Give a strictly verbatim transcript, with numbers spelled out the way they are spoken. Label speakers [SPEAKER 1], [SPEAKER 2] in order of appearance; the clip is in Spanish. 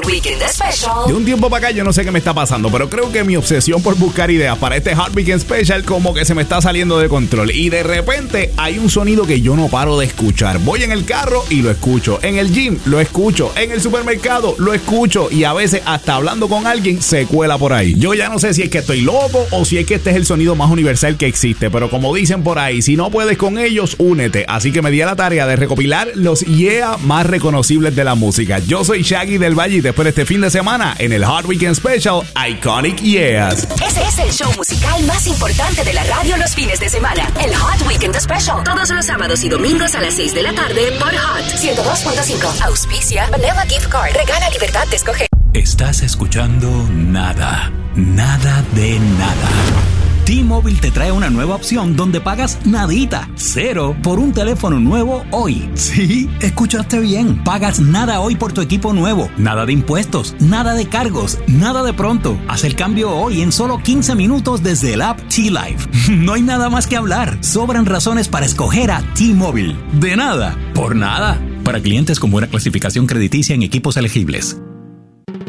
[SPEAKER 1] Weekend Special.
[SPEAKER 2] De un tiempo para acá yo no sé qué me está pasando, pero creo que mi obsesión por buscar ideas para este Hot Weekend Special como que se me está saliendo de control. Y de repente hay un sonido que yo no paro de escuchar. Voy en el carro y lo escucho. En el gym lo escucho. En el supermercado lo escucho. Y a veces hasta hablando con alguien se cuela por ahí. Yo ya no sé si es que estoy loco o si es que este es el sonido más universal que existe. Pero como dicen por ahí, si no puedes con ellos, únete. Así que me di a la tarea de recopilar los yeah más reconocibles de la música. Yo soy Shaggy del Valle y después de este fin de semana en el Hot Weekend Special Iconic Yeahs.
[SPEAKER 1] Ese es el show musical más importante de la radio los fines de semana. El Hot Weekend Special. Todos los sábados y domingos a las seis de la tarde por Hot ciento dos punto cinco. Auspicia Vanilla Gift Card. Regala libertad de escoger.
[SPEAKER 3] Estás escuchando Nada, Nada de Nada. T-Mobile te trae una nueva opción donde pagas nadita, cero, por un teléfono nuevo hoy. Sí, escuchaste bien. Pagas nada hoy por tu equipo nuevo. Nada de impuestos, nada de cargos, nada de pronto. Haz el cambio hoy en solo quince minutos desde el app T-Life. No hay nada más que hablar. Sobran razones para escoger a T-Mobile. De nada, por nada. Para clientes con buena clasificación crediticia en equipos elegibles.